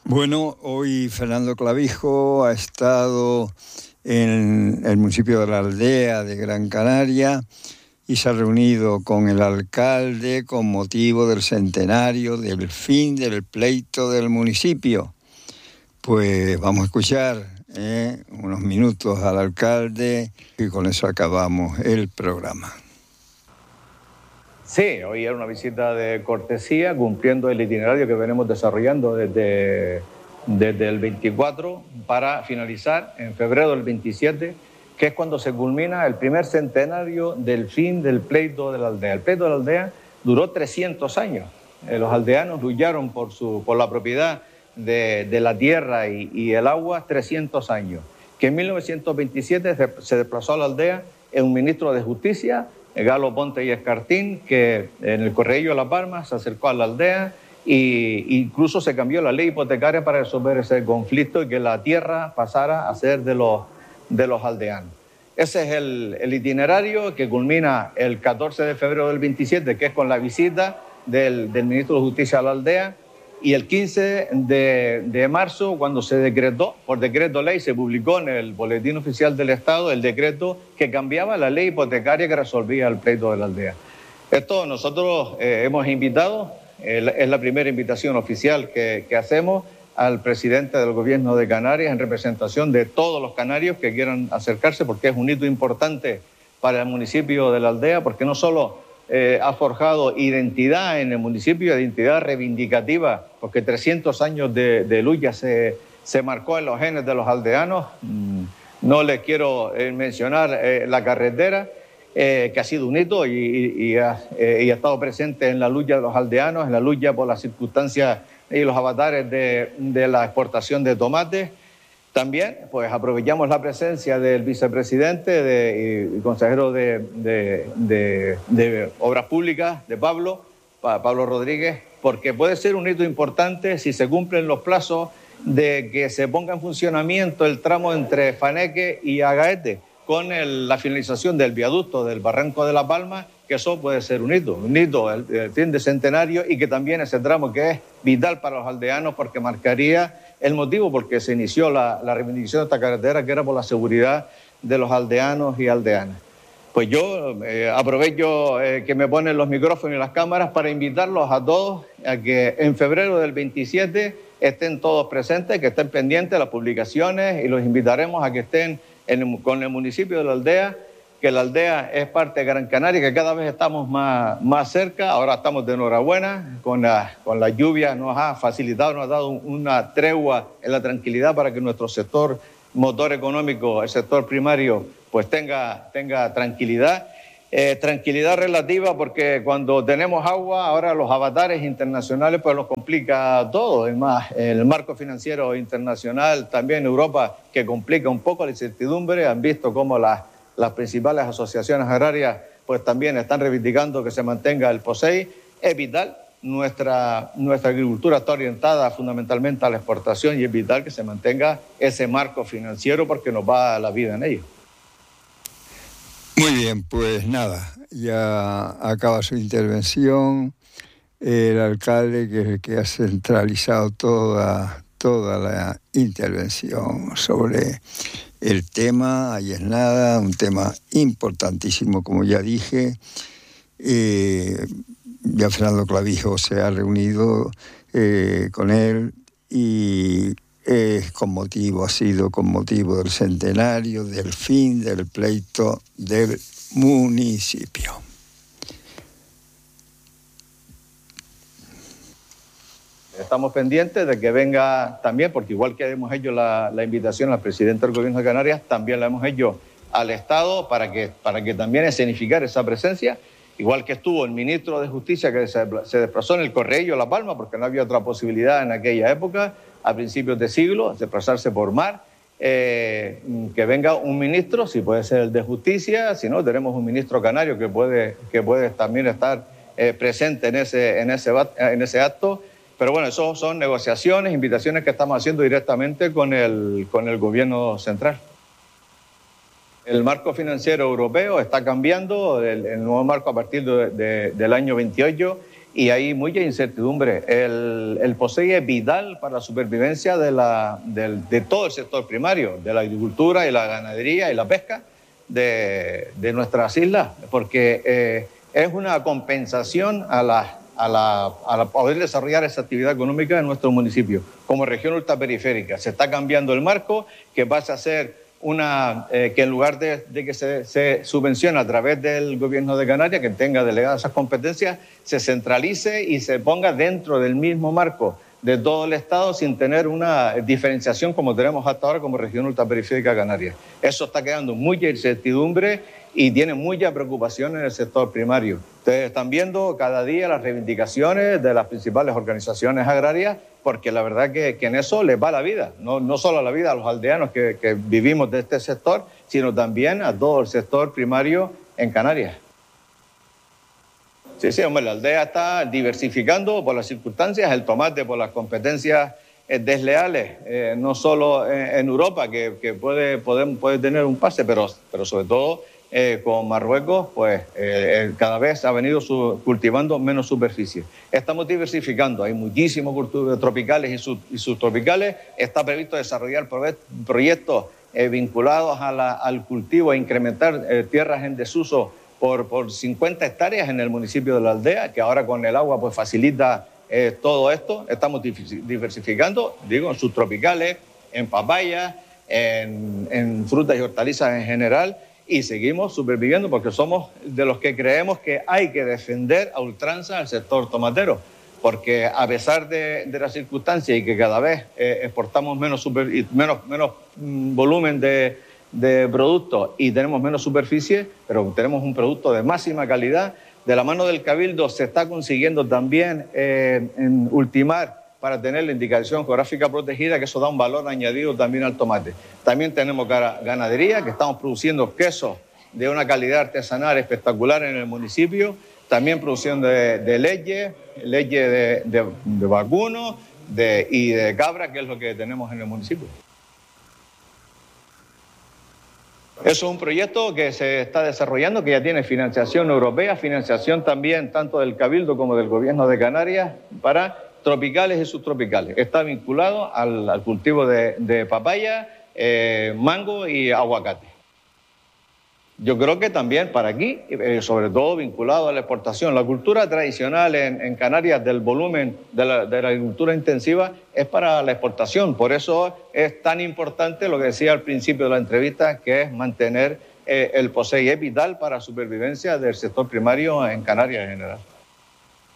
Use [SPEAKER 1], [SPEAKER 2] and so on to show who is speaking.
[SPEAKER 1] Bueno, hoy Fernando Clavijo ha estado en el municipio de La Aldea de Gran Canaria y se ha reunido con el alcalde con motivo del centenario del fin del pleito del municipio. Pues vamos a escuchar unos minutos al alcalde y con eso acabamos el programa.
[SPEAKER 2] Sí, hoy era una visita de cortesía, cumpliendo el itinerario que venimos desarrollando desde el 24 para finalizar en febrero del 27, que es cuando se culmina el primer centenario del fin del pleito de la aldea. El pleito de la aldea duró 300 años. Los aldeanos lucharon por la propiedad de la tierra y el agua 300 años. Que en 1927 se desplazó a la aldea un ministro de Justicia, Galo Ponte y Escartín, que en el Correillo de La Palma se acercó a la aldea e incluso se cambió la ley hipotecaria para resolver ese conflicto y que la tierra pasara a ser de los aldeanos. Ese es el itinerario que culmina el 14 de febrero del 27, que es con la visita del ministro de Justicia a la aldea, y el 15 de marzo, cuando se decretó, por decreto ley, se publicó en el Boletín Oficial del Estado el decreto que cambiaba la ley hipotecaria que resolvía el pleito de la aldea. Esto nosotros hemos invitado, es la primera invitación oficial que hacemos al presidente del gobierno de Canarias en representación de todos los canarios que quieran acercarse, porque es un hito importante para el municipio de la aldea, porque no solo ha forjado identidad en el municipio, identidad reivindicativa, porque 300 años de lucha se marcó en los genes de los aldeanos. No les quiero mencionar la carretera, que ha sido un hito y ha estado presente en la lucha de los aldeanos, en la lucha por las circunstancias y los avatares de la exportación de tomates. También pues aprovechamos la presencia del vicepresidente y consejero de Obras Públicas, de Pablo Rodríguez, porque puede ser un hito importante si se cumplen los plazos de que se ponga en funcionamiento el tramo entre Faneque y Agaete, con la finalización del viaducto del Barranco de La Palma, que eso puede ser un hito el fin de centenario, y que también ese tramo que es vital para los aldeanos porque marcaría el motivo por que se inició la reivindicación de esta carretera, que era por la seguridad de los aldeanos y aldeanas. Pues yo aprovecho que me ponen los micrófonos y las cámaras para invitarlos a todos a que en febrero del 27 estén todos presentes, que estén pendientes de las publicaciones, y los invitaremos a que estén con el municipio de la aldea, que la aldea es parte de Gran Canaria, que cada vez estamos más cerca. Ahora estamos de enhorabuena, con la lluvia nos ha facilitado, nos ha dado una tregua en la tranquilidad para que nuestro sector motor económico, el sector primario, pues tenga tranquilidad. Tranquilidad relativa, porque cuando tenemos agua, ahora los avatares internacionales pues los complica todo. Es más, el marco financiero internacional, también Europa, que complica un poco la incertidumbre. Han visto cómo las principales asociaciones agrarias pues también están reivindicando que se mantenga el POSEI. Es vital, nuestra agricultura está orientada fundamentalmente a la exportación, y es vital que se mantenga ese marco financiero porque nos va la vida en ello.
[SPEAKER 1] Muy bien, pues nada, ya acaba su intervención el alcalde, que es el que ha centralizado toda la intervención sobre el tema. Ahí es nada, un tema importantísimo, como ya dije. Ya Fernando Clavijo se ha reunido con él y ha sido con motivo del centenario del fin del pleito del municipio.
[SPEAKER 2] Estamos pendientes de que venga también, porque igual que hemos hecho la invitación al presidente del gobierno de Canarias, también la hemos hecho al Estado para que también escenificar esa presencia, igual que estuvo el ministro de Justicia, que se desplazó en el Correillo de La Palma, porque no había otra posibilidad en aquella época, a principios de siglo, desplazarse por mar. Que venga un ministro, si puede ser el de Justicia, si no, tenemos un ministro canario que puede también estar presente en ese acto. Pero bueno, eso son negociaciones, invitaciones que estamos haciendo directamente con el gobierno central. El marco financiero europeo está cambiando, el nuevo marco a partir del año 28, y hay mucha incertidumbre. El POSEI es vital para la supervivencia de todo el sector primario, de la agricultura y la ganadería y la pesca de nuestras islas, porque es una compensación a poder desarrollar esa actividad económica en nuestro municipio. Como región ultraperiférica, se está cambiando el marco, que pasa a ser que en lugar de que se subvencione a través del gobierno de Canarias, que tenga delegadas esas competencias, se centralice y se ponga dentro del mismo marco de todo el Estado sin tener una diferenciación como tenemos hasta ahora como región ultraperiférica canaria. Eso está creando mucha incertidumbre y tiene mucha preocupación en el sector primario. Ustedes están viendo cada día las reivindicaciones de las principales organizaciones agrarias, porque la verdad que en eso les va la vida, no solo la vida a los aldeanos que vivimos de este sector, sino también a todo el sector primario en Canarias. Sí, hombre, la aldea está diversificando por las circunstancias, el tomate por las competencias desleales, no solo en Europa, que puede tener un pase, pero sobre todo con Marruecos, pues cada vez ha venido cultivando menos superficie. Estamos diversificando, hay muchísimos cultivos tropicales y subtropicales. Está previsto desarrollar proyectos vinculados al cultivo e incrementar tierras en desuso por 50 hectáreas en el municipio de La Aldea, que ahora con el agua pues facilita todo esto. Estamos diversificando, digo, en subtropicales, en papaya, en frutas y hortalizas en general, y seguimos superviviendo porque somos de los que creemos que hay que defender a ultranza al sector tomatero, porque a pesar de las circunstancias y que cada vez exportamos menos volumen de productos y tenemos menos superficie, pero tenemos un producto de máxima calidad. De la mano del Cabildo se está consiguiendo también ultimar para tener la indicación geográfica protegida, que eso da un valor añadido también al tomate. También tenemos ganadería, que estamos produciendo quesos de una calidad artesanal espectacular en el municipio, también producción de leche de vacuno y de cabra, que es lo que tenemos en el municipio. Eso es un proyecto que se está desarrollando, que ya tiene financiación europea, financiación también tanto del Cabildo como del Gobierno de Canarias para tropicales y subtropicales. Está vinculado al cultivo de papaya, mango y aguacate. Yo creo que también para aquí, sobre todo vinculado a la exportación, la cultura tradicional en Canarias del volumen de la agricultura intensiva es para la exportación. Por eso es tan importante lo que decía al principio de la entrevista, que es mantener el POSEI. Es vital para la supervivencia del sector primario en Canarias en general.